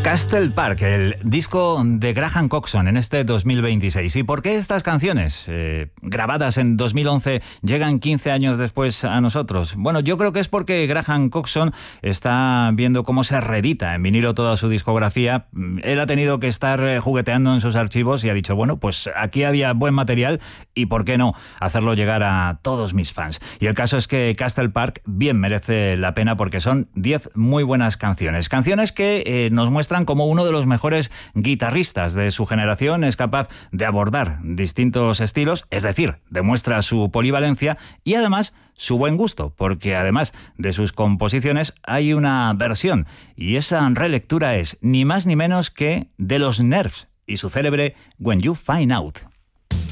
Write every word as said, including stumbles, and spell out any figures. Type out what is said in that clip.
Castle Park, el disco de Graham Coxon en este dos mil veintiséis. ¿Y por qué estas canciones, eh, grabadas en dos mil once, llegan quince años después a nosotros? Bueno, yo creo que es porque Graham Coxon está viendo cómo se reedita en vinilo toda su discografía. Él ha tenido que estar jugueteando en sus archivos y ha dicho, bueno, pues aquí había buen material y ¿por qué no hacerlo llegar a todos mis fans? Y el caso es que Castle Park bien merece la pena porque son diez muy buenas canciones. Canciones que eh, nos muestran como uno de los mejores guitarristas de su generación es capaz de abordar distintos estilos, es decir, demuestra su polivalencia y además su buen gusto, porque además de sus composiciones hay una versión y esa relectura es ni más ni menos que de los Nerves y su célebre When You Find Out.